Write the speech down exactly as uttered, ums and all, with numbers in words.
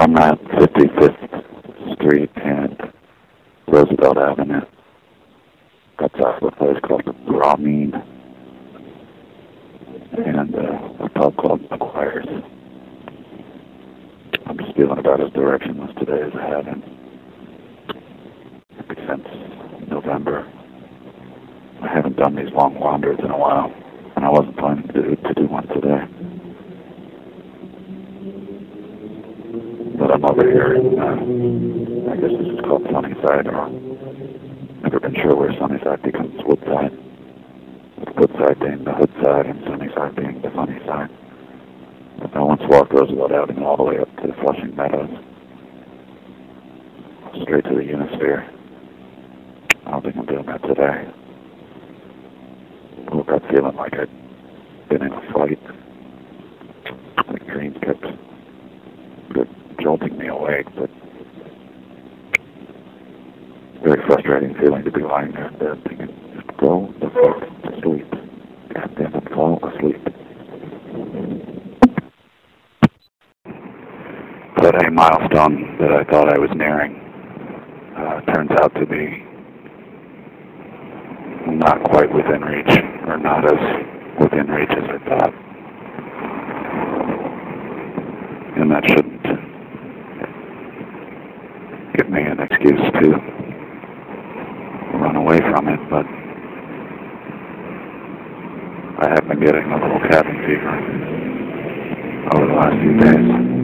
I'm at fifty-fifth Street and Roosevelt Avenue. Outside of a place called the Brahmin and uh, a pub called McGuire's. I'm just feeling about as directionless today as I haven't since November. I haven't done these long wanders in a while, and I wasn't planning to do, to do one today. But I'm over here in, uh, I guess this is called Sunnyside, or never been sure where Sunnyside becomes Woodside. With Woodside being the hood side and Sunnyside being the funny side. But I once walked Roosevelt Avenue all the way up to the Flushing Meadows. Straight to the Unisphere. I don't think I'm doing that today. I woke up feeling like I'd been in a fight. The dreams kept jolting me awake, but very frustrating feeling to be lying there in bed thinking, just go the fuck to sleep. God damn it, fall asleep. But a milestone that I thought I was nearing uh, turns out to be not quite within reach, or not as within reach as I thought. And that shouldn't give me an excuse to run away from it, but I have been getting a little cabin fever over the last few days.